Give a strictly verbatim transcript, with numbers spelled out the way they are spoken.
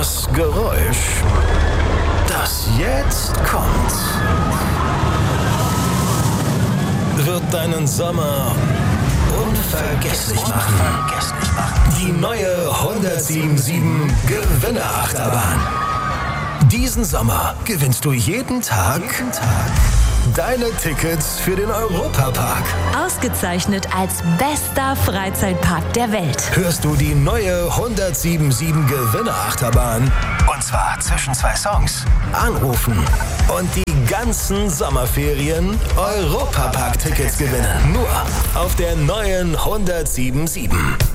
Das Geräusch, das jetzt kommt, wird deinen Sommer unvergesslich machen. Die neue hundertsieben Komma sieben Gewinnerachterbahn. Diesen Sommer gewinnst du jeden Tag, jeden Tag deine Tickets für den Europapark. Ausgezeichnet als bester Freizeitpark der Welt. Hörst du die neue hundertsieben Komma sieben Gewinnerachterbahn? Und zwar zwischen zwei Songs. Anrufen und die ganzen Sommerferien Europapark-Tickets gewinnen. Nur auf der neuen hundertsieben Komma sieben.